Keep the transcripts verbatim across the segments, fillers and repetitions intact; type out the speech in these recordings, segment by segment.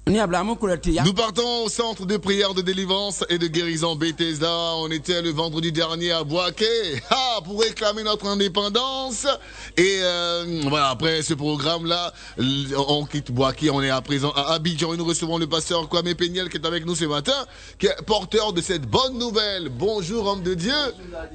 Nous partons au centre de prière de délivrance et de guérison Bethesda. On était le vendredi dernier à Boaké ah, pour réclamer notre indépendance. Et euh, voilà, après ce programme-là, on quitte Boaké, on est à présent à Abidjan et nous recevons le pasteur Kwame Peniel qui est avec nous ce matin, qui est porteur de cette bonne nouvelle. Bonjour homme de Dieu.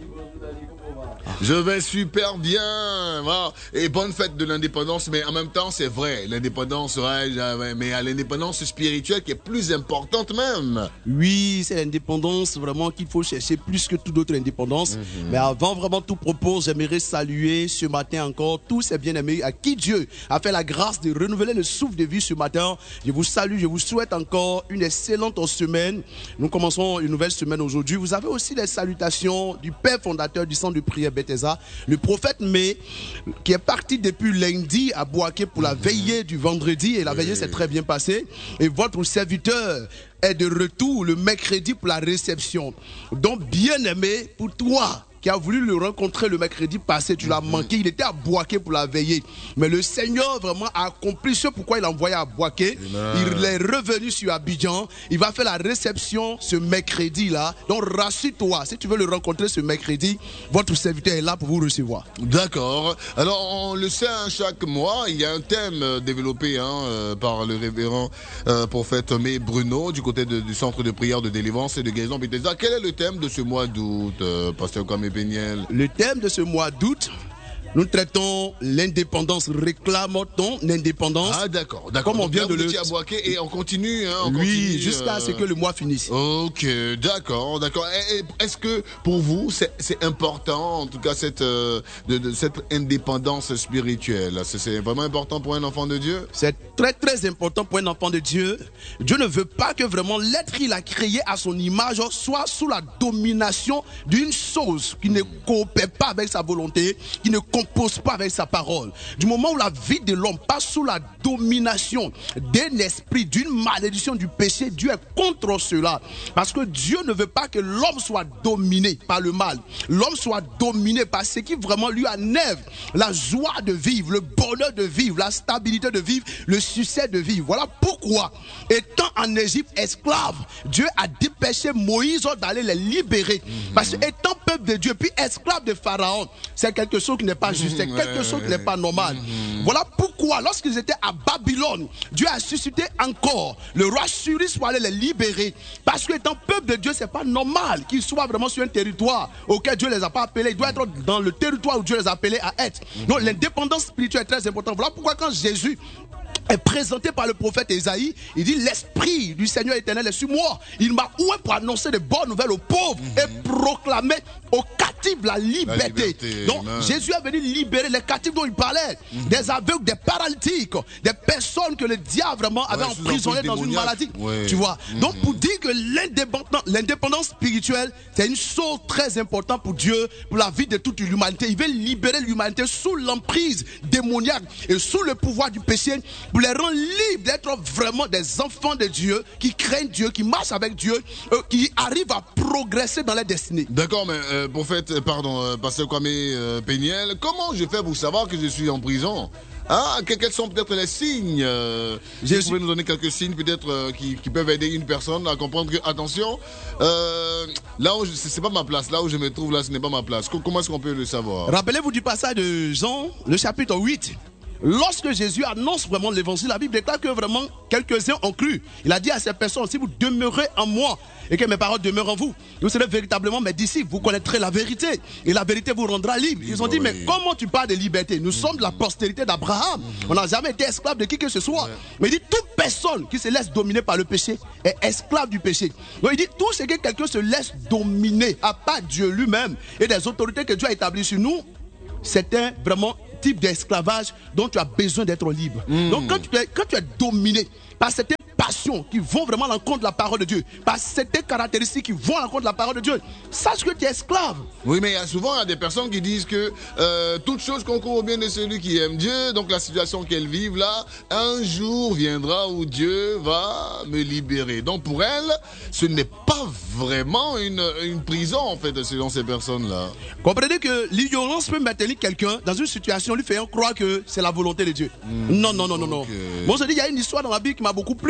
Je vais super bien. Voilà. Et bonne fête de l'indépendance, mais en même temps c'est vrai, l'indépendance, ouais, mais à l'indépendance spirituelle qui est plus importante même. Oui, c'est l'indépendance vraiment qu'il faut chercher plus que toute autre indépendance. Mm-hmm. Mais avant vraiment tout propos, j'aimerais saluer ce matin encore tous ces bien-aimés à qui Dieu a fait la grâce de renouveler le souffle de vie ce matin. Je vous salue, je vous souhaite encore une excellente semaine. Nous commençons une nouvelle semaine aujourd'hui. Vous avez aussi les salutations du père fondateur du centre de prière Bethesda, le prophète May, qui est parti depuis lundi à Boaké pour la veillée du vendredi, et la veillée s'est très bien passée. Et votre serviteur est de retour le mercredi pour la réception. Donc, bien aimé, pour toi qui a voulu le rencontrer le mercredi passé, tu l'as manqué, il était à Boaké pour la veillée. Mais le Seigneur vraiment a accompli ce pourquoi il l'a envoyé à Boaké. Il est revenu sur Abidjan. Il va faire la réception ce mercredi-là. Donc rassure-toi, si tu veux le rencontrer ce mercredi, votre serviteur est là pour vous recevoir. D'accord. Alors on le sait, hein, chaque mois, il y a un thème euh, développé hein, euh, par le révérend euh, prophète May Bruno du côté de, du centre de prière de délivrance et de guérison Bethesda. Quel est le thème de ce mois d'août, euh, pasteur Kwame Peniel? Le thème de ce mois d'août, nous traitons l'indépendance, réclame-t-on l'indépendance. Ah d'accord, d'accord. Comme on vient de le dire à Boaké et on continue. Hein, on oui, continue, jusqu'à euh... ce que le mois finisse. Ok, d'accord, d'accord. Est-ce que pour vous c'est important, en tout cas cette euh, de, de cette indépendance spirituelle, c'est vraiment important pour un enfant de Dieu? C'est très très important pour un enfant de Dieu. Dieu ne veut pas que vraiment l'être qu'il a créé à son image soit sous la domination d'une chose qui ne coopère pas avec sa volonté, qui ne compose pas avec sa parole. Du moment où la vie de l'homme passe sous la domination d'un esprit, d'une malédiction du péché, Dieu est contre cela. Parce que Dieu ne veut pas que l'homme soit dominé par le mal. L'homme soit dominé par ce qui vraiment lui enlève la joie de vivre, le bonheur de vivre, la stabilité de vivre, le succès de vivre. Voilà pourquoi, étant en Égypte esclave, Dieu a dépêché Moïse d'aller les libérer. Mm-hmm. Parce que étant peuple de Dieu, puis esclave de Pharaon, c'est quelque chose qui n'est pas juste, c'est quelque chose qui n'est pas normal. Mmh. Voilà pourquoi, lorsqu'ils étaient à Babylone, Dieu a suscité encore le roi Cyrus pour aller les libérer. Parce que étant peuple de Dieu, c'est pas normal qu'ils soient vraiment sur un territoire auquel Dieu les a pas appelés. Ils doivent être dans le territoire où Dieu les a appelés à être. Mmh. Donc l'indépendance spirituelle est très importante. Voilà pourquoi quand Jésus est présenté par le prophète Ésaïe, il dit l'esprit du Seigneur éternel est sur moi. Il m'a oué pour annoncer de bonnes nouvelles aux pauvres mmh. et proclamer aux captifs la liberté. La liberté. Donc Amen. Jésus est venu libérer les captifs dont il parlait, mmh. des aveugles, des paralytiques, des personnes que le diable vraiment avait ouais, emprisonnées dans une maladie. Ouais. Tu vois. Mmh. Donc pour dire que l'indépendance, l'indépendance spirituelle, c'est une chose très importante pour Dieu, pour la vie de toute l'humanité. Il veut libérer l'humanité sous l'emprise démoniaque et sous le pouvoir du péché, pour les rendre libres d'être vraiment des enfants de Dieu, qui craignent Dieu, qui marchent avec Dieu, euh, qui arrivent à progresser dans leur destinée. D'accord, mais euh, prophète, pardon, euh, pasteur Kwame euh, Peniel, comment je fais pour savoir que je suis en prison? Ah, quels sont peut-être les signes euh, Vous pouvez suis... nous donner quelques signes peut-être euh, qui, qui peuvent aider une personne à comprendre que, attention, euh, là où c'est pas ma place, là où je me trouve là, ce n'est pas ma place. Comment est-ce qu'on peut le savoir? Rappelez-vous du passage de Jean, le chapitre huit. Lorsque Jésus annonce vraiment l'évangile, la Bible déclare que vraiment quelques-uns ont cru. Il a dit à ces personnes, si vous demeurez en moi et que mes paroles demeurent en vous, vous serez véritablement mes disciples, vous connaîtrez la vérité et la vérité vous rendra libre. Ils ont dit, mais comment tu parles de liberté? Nous sommes de la postérité d'Abraham. On n'a jamais été esclave de qui que ce soit. Mais il dit, toute personne qui se laisse dominer par le péché est esclave du péché. Donc il dit, tout ce que quelqu'un se laisse dominer, à part Dieu lui-même et des autorités que Dieu a établies sur nous, c'est un vraiment type d'esclavage dont tu as besoin d'être libre. Mmh. Donc quand tu, es, quand tu es dominé par certaines passions qui vont vraiment à l'encontre de la parole de Dieu, par certaines caractéristiques qui vont à l'encontre de la parole de Dieu, sache que tu es esclave. Oui, mais il y a souvent il y a des personnes qui disent que euh, toute chose concourt au bien de celui qui aime Dieu. Donc la situation qu'elles vivent là, un jour viendra où Dieu va me libérer. Donc pour elles, ce n'est pas vraiment une, une prison en fait selon ces personnes-là. Comprenez que l'ignorance peut maintenir quelqu'un dans une situation lui faisant croire que c'est la volonté de Dieu. Mmh, non, non, non, non, okay. non. Bon, je dis, il y a une histoire dans la Bible qui m'a beaucoup plu.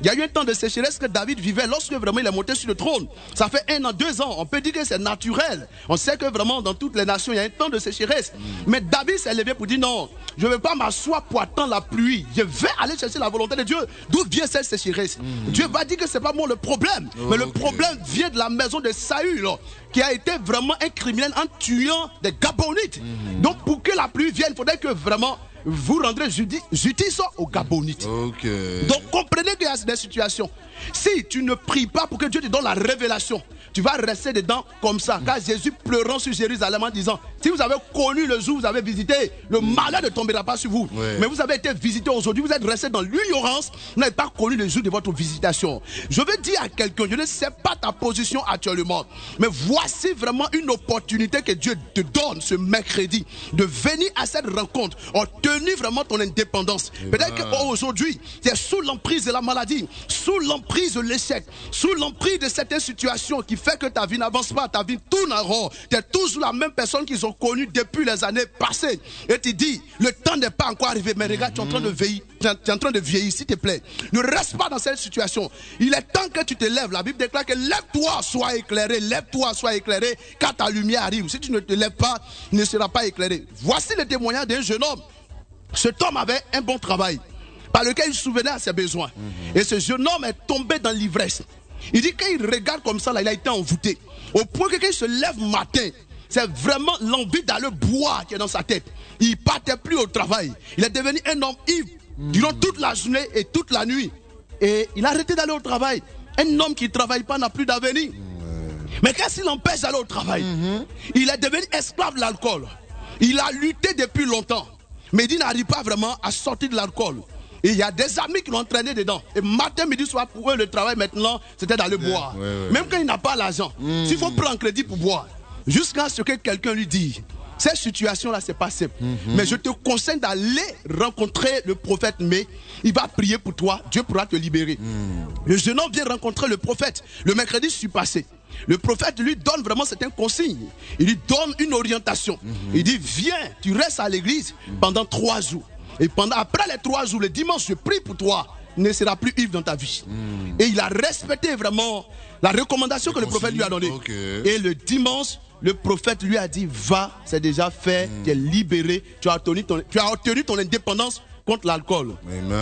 Il y a eu un temps de sécheresse que David vivait lorsque vraiment il est monté sur le trône. Ça fait un an, deux ans. On peut dire que c'est naturel. On sait que vraiment dans toutes les nations, il y a un temps de sécheresse. Mais David s'est levé pour dire non, je ne vais pas m'asseoir pour attendre la pluie. Je vais aller chercher la volonté de Dieu. D'où vient cette sécheresse? Mmh. Dieu va dire que ce n'est pas moi le problème. Oh, mais le okay. problème vient de la maison de Saül, qui a été vraiment un criminel en tuant des Gabonites. Mmh. Donc pour que la pluie vienne, il faudrait que vraiment vous rendrez justice aux Gabonites. Okay. Donc comprenez qu'il y a des situations. Si tu ne pries pas pour que Dieu te donne la révélation, tu vas rester dedans comme ça. Car Jésus pleurant sur Jérusalem en disant, si vous avez connu le jour où vous avez visité, le malheur ne tombera pas sur vous. Ouais. Mais vous avez été visité aujourd'hui, vous êtes resté dans l'ignorance, vous n'avez pas connu le jour de votre visitation. Je veux dire à quelqu'un, je ne sais pas ta position actuellement, mais voici vraiment une opportunité que Dieu te donne ce mercredi, de venir à cette rencontre, obtenir vraiment ton indépendance. Peut-être qu'aujourd'hui, tu es sous l'emprise de la maladie, sous l'emprise de l'échec, sous l'emprise de certaines situations qui fait que ta vie n'avance pas, ta vie tourne en rond. Tu es toujours la même personne qu'ils ont connue depuis les années passées. Et tu dis, le temps n'est pas encore arrivé, mais regarde, tu es en train de vieillir, tu es en train de vieillir, s'il te plaît. Ne reste pas dans cette situation. Il est temps que tu te lèves. La Bible déclare que lève-toi, sois éclairé, lève-toi, sois éclairé, car ta lumière arrive. Si tu ne te lèves pas, il ne sera pas éclairé. Voici le témoignage d'un jeune homme. Cet homme avait un bon travail, par lequel il souvenait à ses besoins. Mm-hmm. Et ce jeune homme est tombé dans l'ivresse. Il dit qu'il regarde comme ça, là, il a été envoûté. Au point que quand il se lève matin, c'est vraiment l'envie d'aller boire qui est dans sa tête. Il ne partait plus au travail. Il est devenu un homme ivre durant toute la journée et toute la nuit. Et il a arrêté d'aller au travail. Un homme qui ne travaille pas n'a plus d'avenir. Mais qu'est-ce qui l'empêche d'aller au travail? Mm-hmm. Il est devenu esclave de l'alcool. Il a lutté depuis longtemps. Mais il n'arrive pas vraiment à sortir de l'alcool. Et il y a des amis qui l'ont entraîné dedans. Et matin, midi, soir, pour eux, le travail maintenant, c'était d'aller ouais, boire. Ouais, ouais, Même ouais. quand il n'a pas l'argent, mmh. s'il faut prendre crédit pour boire, jusqu'à ce que quelqu'un lui dise, cette situation-là, c'est pas simple. Mmh. Mais je te conseille d'aller rencontrer le prophète, mais il va prier pour toi, Dieu pourra te libérer. Mmh. Le jeune homme vient rencontrer le prophète. Le mercredi, je suis passé. Le prophète lui donne vraiment certaines consignes. Il lui donne une orientation. Mmh. Il dit, viens, tu restes à l'église pendant trois jours. Et pendant, après les trois jours, le dimanche, je prie pour toi, ne sera plus ivre dans ta vie. Mm. Et il a respecté vraiment la recommandation que le prophète lui a donnée. Okay. Et le dimanche, le prophète lui a dit, va, c'est déjà fait, mm. tu es libéré, tu as obtenu ton, tu as obtenu ton indépendance contre l'alcool.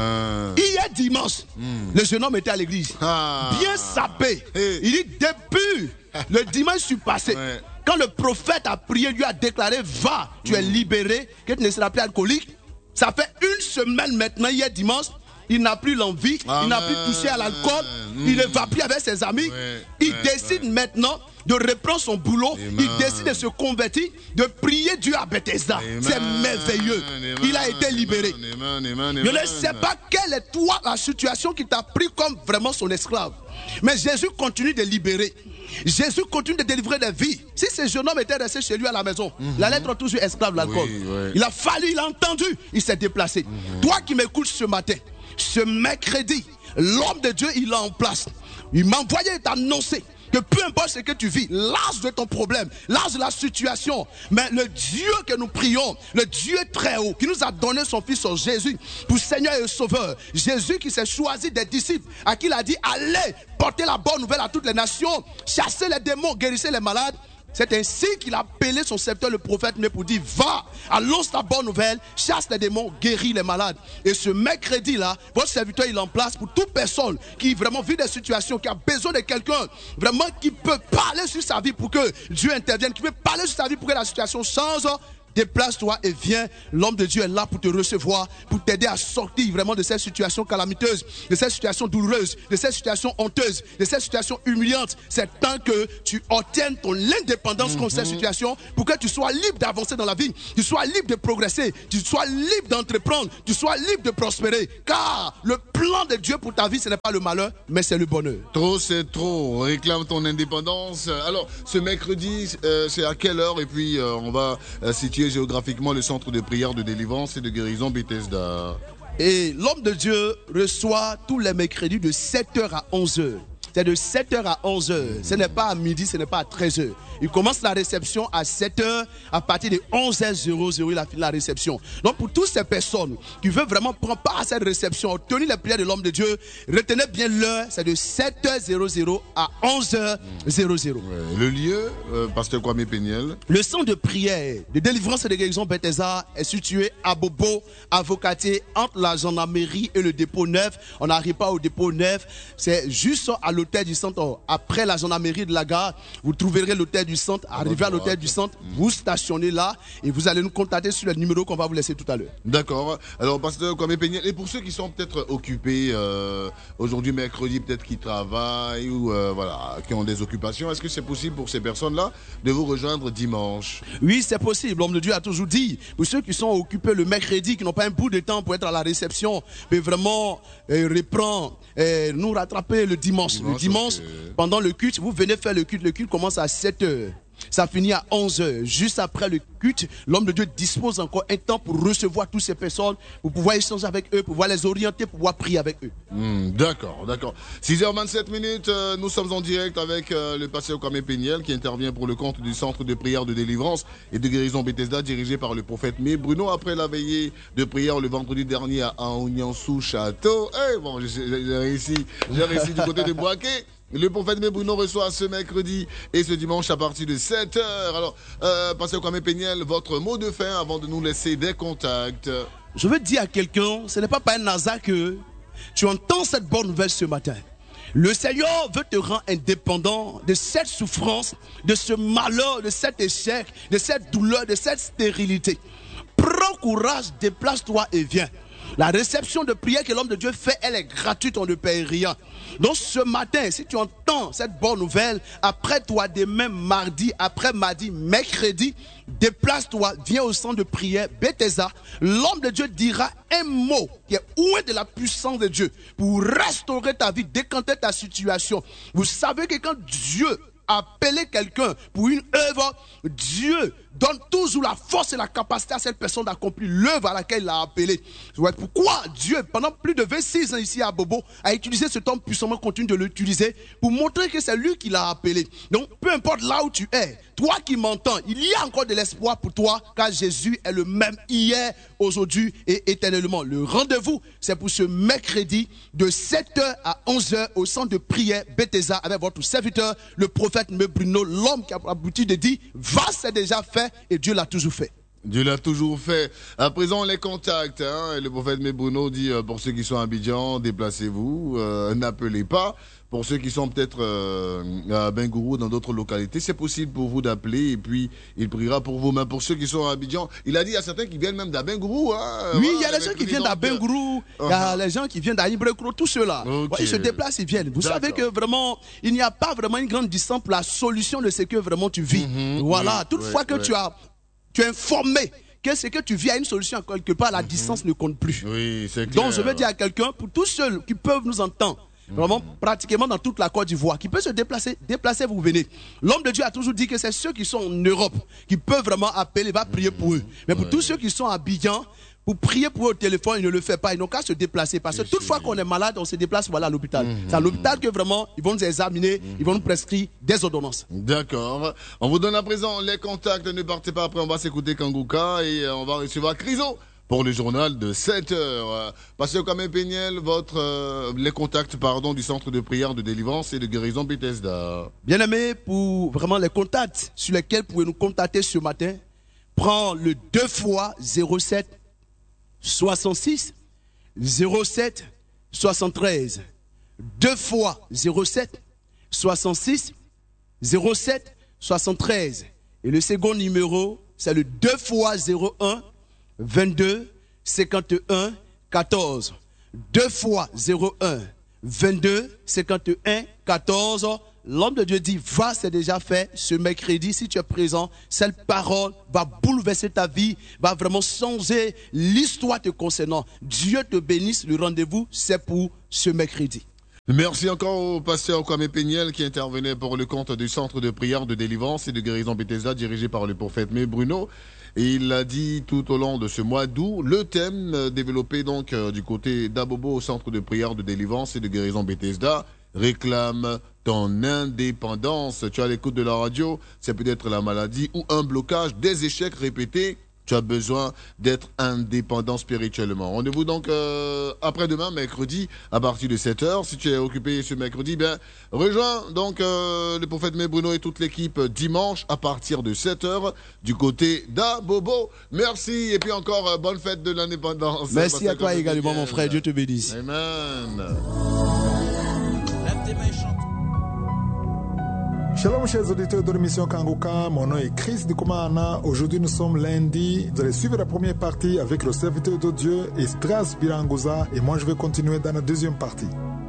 Hier dimanche, mm. le jeune homme était à l'église, ah. bien sapé. Hey. Il dit, depuis le dimanche, je suis passé. Ouais. Quand le prophète a prié, lui a déclaré, va, tu mm. es libéré, que tu ne seras plus alcoolique. Ça fait une semaine maintenant, hier dimanche, il n'a plus l'envie, il n'a plus touché à l'alcool, mmh. il ne va plus avec ses amis. Ouais, il ouais, décide ouais. maintenant de reprendre son boulot, Amen. Il décide de se convertir, de prier Dieu à Bethesda. C'est merveilleux. Amen. Il a été libéré. Amen. Amen. Je ne sais pas quelle est toi la situation qui t'a pris comme vraiment son esclave. Mais Jésus continue de libérer. Jésus continue de délivrer des vies. Si ce jeune homme était resté chez lui à la maison, mm-hmm. il allait être toujours esclave de l'alcool. Oui, oui. Il a fallu, il a entendu, il s'est déplacé. Mm-hmm. Toi qui m'écoutes ce matin, ce mercredi, l'homme de Dieu, il est en place. Il m'a envoyé t'annoncer que peu importe ce que tu vis, l'âge de ton problème, l'âge de la situation, mais le Dieu que nous prions, le Dieu très haut, qui nous a donné son Fils en Jésus pour Seigneur et Sauveur, Jésus qui s'est choisi des disciples, à qui il a dit, allez, portez la bonne nouvelle à toutes les nations, chassez les démons, guérissez les malades. C'est ainsi qu'il a appelé son serviteur le prophète, mais pour dire, va, annonce ta bonne nouvelle, chasse les démons, guéris les malades. Et ce mercredi-là, votre serviteur, il est en place pour toute personne qui vraiment vit des situations, qui a besoin de quelqu'un, vraiment qui peut parler sur sa vie pour que Dieu intervienne, qui peut parler sur sa vie pour que la situation change. Déplace-toi et viens, l'homme de Dieu est là pour te recevoir, pour t'aider à sortir vraiment de cette situation calamiteuse, de cette situation douloureuse, de cette situation honteuse, de cette situation humiliante. C'est temps que tu obtiennes ton indépendance mm-hmm. contre cette situation, pour que tu sois libre d'avancer dans la vie, tu sois libre de progresser, tu sois libre d'entreprendre, tu sois libre de prospérer. Car le plan de Dieu pour ta vie, ce n'est pas le malheur, mais c'est le bonheur. Trop, c'est trop. Réclame ton indépendance. Alors, ce mercredi, euh, c'est à quelle heure? Et puis, euh, on va euh, situer géographiquement le centre de prière, de délivrance et de guérison Bethesda. Et l'homme de Dieu reçoit tous les mercredis de sept heures à onze heures. c'est de sept heures à onze heures. Ce n'est pas à midi, ce n'est pas à treize heures. Il commence la réception à sept heures. À partir de onze heures, il a fini la réception. Donc pour toutes ces personnes qui veulent vraiment prendre part à cette réception, tenir les prières de l'homme de Dieu, retenez bien l'heure, c'est de sept heures à onze heures. Ouais. Le lieu, euh, pasteur Kwame Peniel. Le centre de prière, de délivrance et de guérison Bethesda est situé à Bobo, à Vocatier, entre la gendarmerie et le dépôt neuf. On n'arrive pas au dépôt neuf, c'est juste à l'hôtel du centre. Après la gendarmerie de la gare, vous trouverez l'hôtel du centre. Arrivez à l'hôtel du centre, vous stationnez là et vous allez nous contacter sur le numéro qu'on va vous laisser tout à l'heure. D'accord. Alors, pasteur Kwame Peniel, et pour ceux qui sont peut-être occupés euh, aujourd'hui, mercredi, peut-être qui travaillent ou euh, voilà, qui ont des occupations, est-ce que c'est possible pour ces personnes-là de vous rejoindre dimanche? Oui, c'est possible. L'homme de Dieu a toujours dit, pour ceux qui sont occupés le mercredi, qui n'ont pas un bout de temps pour être à la réception, mais vraiment euh, reprendre, euh, nous rattraper le dimanche. dimanche le dimanche, okay. Pendant le culte, vous venez faire le culte. Le culte commence à sept heures. Ça finit à onze heures. Juste après le culte, l'homme de Dieu dispose encore un temps pour recevoir toutes ces personnes, pour pouvoir échanger avec eux, pour pouvoir les orienter, pour pouvoir prier avec eux. Mmh, d'accord, d'accord. six heures vingt-sept minutes, euh, nous sommes en direct avec euh, le pasteur Kwame Peniel qui intervient pour le compte du centre de prière de délivrance et de guérison Bethesda dirigé par le prophète Mé Bruno après la veillée de prière le vendredi dernier à Aognansou Château. Eh bon, j'ai réussi, j'ai réussi du côté de Boaké. Le prophète Mé Bruno reçoit ce mercredi et ce dimanche à partir de sept heures. Alors, euh, pasteur Kwame Peniel, votre mot de fin avant de nous laisser des contacts. Je veux dire à quelqu'un, ce n'est pas par un hasard que tu entends cette bonne nouvelle ce matin. Le Seigneur veut te rendre indépendant de cette souffrance, de ce malheur, de cet échec, de cette douleur, de cette stérilité. Prends courage, déplace-toi et viens. La réception de prière que l'homme de Dieu fait, elle est gratuite, on ne paye rien. Donc ce matin, si tu entends cette bonne nouvelle, après toi, demain, mardi, après mardi, mercredi, déplace-toi, viens au centre de prière Bethesda. L'homme de Dieu dira un mot qui est oué de la puissance de Dieu pour restaurer ta vie, décanter ta situation. Vous savez que quand Dieu appeler quelqu'un pour une œuvre, Dieu donne toujours la force et la capacité à cette personne d'accomplir l'œuvre à laquelle il l'a appelé. Ouais, pourquoi Dieu, pendant plus de vingt-six ans ici à Bobo, a utilisé cet homme puissamment, continue de l'utiliser pour montrer que c'est lui qui l'a appelé. Donc, peu importe là où tu es, toi qui m'entends, il y a encore de l'espoir pour toi, car Jésus est le même hier, aujourd'hui et éternellement. Le rendez-vous, c'est pour ce mercredi de sept heures à onze heures au centre de prière Bethesda avec votre serviteur, le prophète Mé Bruno, l'homme qui a l'habitude de dire, va, c'est déjà fait. Et Dieu l'a toujours fait. Dieu l'a toujours fait. À présent, les contacts. Hein, le prophète Mé Bruno dit, euh, pour ceux qui sont à Abidjan, déplacez-vous, euh, n'appelez pas. Pour ceux qui sont peut-être euh, à Bengourou, dans d'autres localités, c'est possible pour vous d'appeler et puis il priera pour vous. Mais pour ceux qui sont à Abidjan, il a dit, il y a certains qui viennent même d'Abengourou. Hein, oui, il voilà, y a les gens qui viennent d'Abengourou, il y a les gens qui viennent d'Aïbrekro, tous ceux-là. Okay. Ouais, ils se déplacent, ils viennent. Vous savez que vraiment, il n'y a pas vraiment une grande distance pour la solution de ce que vraiment tu vis. Mm-hmm, voilà, oui, toutefois oui, que oui. tu as, tu es informé que ce que tu vis à une solution quelque part, la mm-hmm. distance ne compte plus. Oui, c'est clair. Donc je veux dire à quelqu'un, pour tous ceux qui peuvent nous entendre, vraiment, pratiquement dans toute la Côte d'Ivoire, qui peut se déplacer, déplacer, vous venez. L'homme de Dieu a toujours dit que c'est ceux qui sont en Europe qui peuvent vraiment appeler, va prier pour eux. Mais pour ouais. tous ceux qui sont à Abidjan, pour prier pour eux au téléphone, ils ne le font pas. Ils n'ont qu'à se déplacer. Parce que toute fois qu'on est malade, on se déplace voilà, à l'hôpital. Mmh. C'est à l'hôpital que vraiment, ils vont nous examiner, mmh. ils vont nous prescrire des ordonnances. D'accord. On vous donne à présent les contacts. Ne partez pas après, on va s'écouter Kangouka et on va recevoir Criso pour le journal de sept heures. Pasteur Kwame Peniel, votre, euh, les contacts pardon, du centre de prière de délivrance et de guérison Bethesda. Bien-aimé, pour vraiment les contacts sur lesquels vous pouvez nous contacter ce matin, prends le deux fois zéro sept soixante-six zéro sept soixante-treize. deux fois zéro sept soixante-six zéro sept soixante-treize. Et le second numéro, c'est le deux fois zéro un vingt-deux cinquante et un quatorze. deux fois zéro un vingt-deux cinquante et un quatorze. L'homme de Dieu dit, va, c'est déjà fait. Ce mercredi, si tu es présent, cette parole va bouleverser ta vie, va vraiment changer l'histoire te concernant. Dieu te bénisse. Le rendez-vous, c'est pour ce mercredi. Merci encore au pasteur Kwame Peniel qui intervenait pour le compte du centre de prière de délivrance et de guérison Bethesda dirigé par le prophète Mé Bruno. Et il l'a dit tout au long de ce mois d'août, le thème euh, développé donc euh, du côté d'Abobo au centre de prière de délivrance et de guérison Bethesda, réclame ton indépendance. Tu as l'écoute de la radio, c'est peut-être la maladie ou un blocage, des échecs répétés. Tu as besoin d'être indépendant spirituellement. Rendez-vous donc euh, après-demain, mercredi, à partir de sept heures. Si tu es occupé ce mercredi, bien, rejoins donc euh, le prophète Mé Bruno et toute l'équipe dimanche à partir de sept heures du côté d'Abobo. Merci et puis encore euh, bonne fête de l'indépendance. Merci à toi également, mon frère. Dieu te bénisse. Amen. Shalom chers auditeurs de l'émission Kanguka, mon nom est Chris Dikoumana. Aujourd'hui nous sommes lundi. Vous allez suivre la première partie avec le serviteur de Dieu Esdras Birangoza et moi je vais continuer dans la deuxième partie.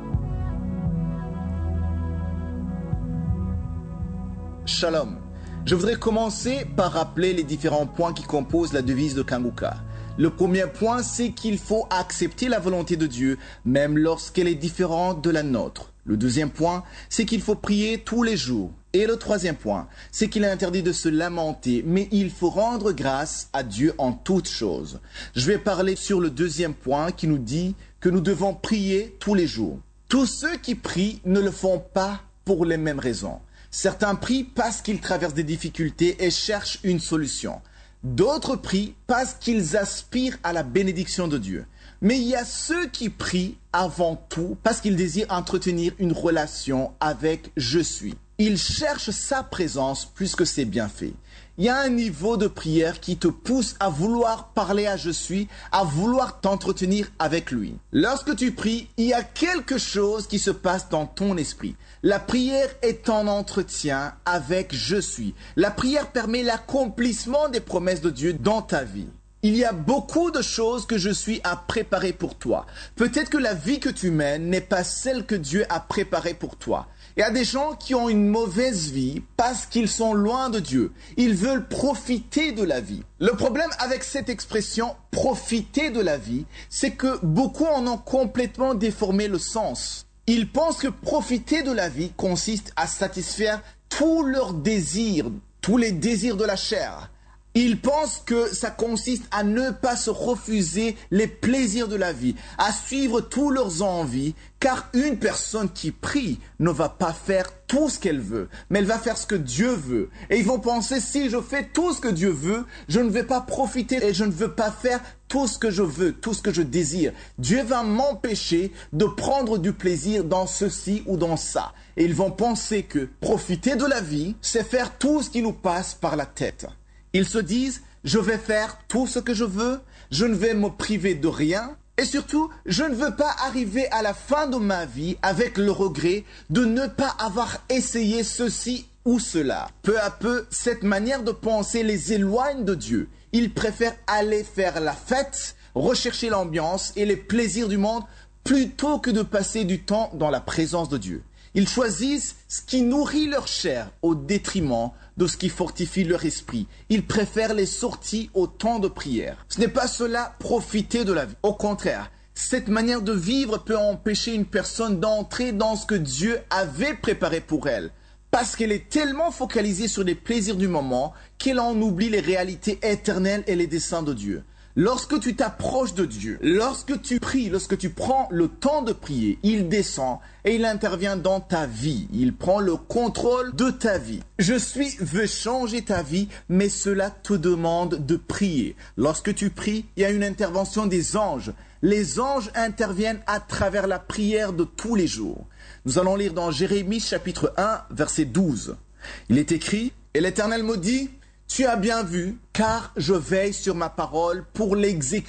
Shalom. Je voudrais commencer par rappeler les différents points qui composent la devise de Kanguka. Le premier point, c'est qu'il faut accepter la volonté de Dieu, même lorsqu'elle est différente de la nôtre. Le deuxième point, c'est qu'il faut prier tous les jours. Et le troisième point, c'est qu'il est interdit de se lamenter, mais il faut rendre grâce à Dieu en toutes choses. Je vais parler sur le deuxième point qui nous dit que nous devons prier tous les jours. Tous ceux qui prient ne le font pas pour les mêmes raisons. Certains prient parce qu'ils traversent des difficultés et cherchent une solution. D'autres prient parce qu'ils aspirent à la bénédiction de Dieu. Mais il y a ceux qui prient avant tout parce qu'ils désirent entretenir une relation avec Je suis. Ils cherchent sa présence plus que ses bienfaits. Il y a un niveau de prière qui te pousse à vouloir parler à Je suis, à vouloir t'entretenir avec lui. Lorsque tu pries, il y a quelque chose qui se passe dans ton esprit. La prière est en entretien avec Je suis. La prière permet l'accomplissement des promesses de Dieu dans ta vie. Il y a beaucoup de choses que Je suis à préparer pour toi. Peut-être que la vie que tu mènes n'est pas celle que Dieu a préparée pour toi. Il y a des gens qui ont une mauvaise vie parce qu'ils sont loin de Dieu. Ils veulent profiter de la vie. Le problème avec cette expression « profiter de la vie », c'est que beaucoup en ont complètement déformé le sens. Ils pensent que profiter de la vie consiste à satisfaire tous leurs désirs, tous les désirs de la chair. Ils pensent que ça consiste à ne pas se refuser les plaisirs de la vie, à suivre toutes leurs envies, car une personne qui prie ne va pas faire tout ce qu'elle veut, mais elle va faire ce que Dieu veut. Et ils vont penser, si je fais tout ce que Dieu veut, je ne vais pas profiter et je ne veux pas faire tout ce que je veux, tout ce que je désire. Dieu va m'empêcher de prendre du plaisir dans ceci ou dans ça. Et ils vont penser que profiter de la vie, c'est faire tout ce qui nous passe par la tête. Ils se disent, je vais faire tout ce que je veux, je ne vais me priver de rien, et surtout, je ne veux pas arriver à la fin de ma vie avec le regret de ne pas avoir essayé ceci ou cela. Peu à peu, cette manière de penser les éloigne de Dieu. Ils préfèrent aller faire la fête, rechercher l'ambiance et les plaisirs du monde plutôt que de passer du temps dans la présence de Dieu. Ils choisissent ce qui nourrit leur chair au détriment de ce qui fortifie leur esprit. Ils préfèrent les sorties au temps de prière. Ce n'est pas cela profiter de la vie. Au contraire, cette manière de vivre peut empêcher une personne d'entrer dans ce que Dieu avait préparé pour elle. Parce qu'elle est tellement focalisée sur les plaisirs du moment qu'elle en oublie les réalités éternelles et les desseins de Dieu. Lorsque tu t'approches de Dieu, lorsque tu pries, lorsque tu prends le temps de prier, il descend et il intervient dans ta vie. Il prend le contrôle de ta vie. Je suis veut changer ta vie, mais cela te demande de prier. Lorsque tu pries, il y a une intervention des anges. Les anges interviennent à travers la prière de tous les jours. Nous allons lire dans Jérémie chapitre un, verset douze. Il est écrit, « Et l'Éternel me dit, tu as bien vu, car je veille sur ma parole pour l'exécuter. »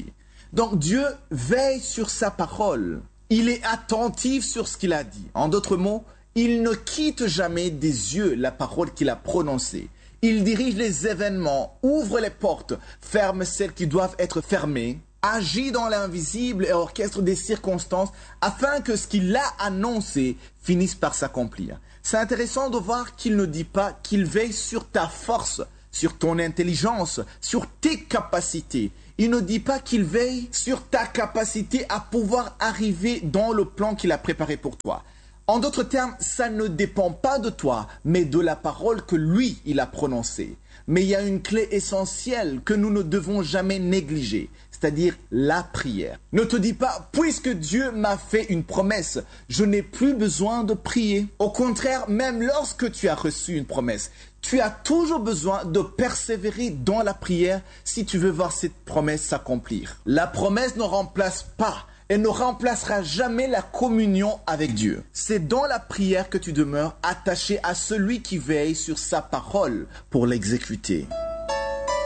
Donc Dieu veille sur sa parole. Il est attentif sur ce qu'il a dit. En d'autres mots, il ne quitte jamais des yeux la parole qu'il a prononcée. Il dirige les événements, ouvre les portes, ferme celles qui doivent être fermées, agit dans l'invisible et orchestre des circonstances afin que ce qu'il a annoncé finisse par s'accomplir. C'est intéressant de voir qu'il ne dit pas qu'il veille sur ta force, sur ton intelligence, sur tes capacités. Il ne dit pas qu'il veille sur ta capacité à pouvoir arriver dans le plan qu'il a préparé pour toi. En d'autres termes, ça ne dépend pas de toi, mais de la parole que lui, il a prononcée. Mais il y a une clé essentielle que nous ne devons jamais négliger. c'est-à-dire la prière. Ne te dis pas, puisque Dieu m'a fait une promesse, je n'ai plus besoin de prier. Au contraire, même lorsque tu as reçu une promesse, tu as toujours besoin de persévérer dans la prière si tu veux voir cette promesse s'accomplir. La promesse ne remplace pas et ne remplacera jamais la communion avec Dieu. C'est dans la prière que tu demeures attaché à celui qui veille sur sa parole pour l'exécuter.